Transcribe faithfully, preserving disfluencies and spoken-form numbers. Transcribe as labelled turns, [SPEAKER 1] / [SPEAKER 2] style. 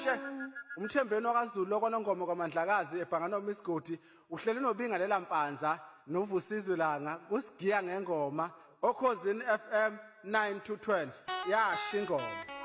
[SPEAKER 1] Umthembeni wakaZulu lokwanongoma kwaMandlakazi ebhangana noMisigodi uhlele nobingalela Mpanza novusizwe langa kusigiya ngengoma okhosini F M nine to twelve yasha ingoma.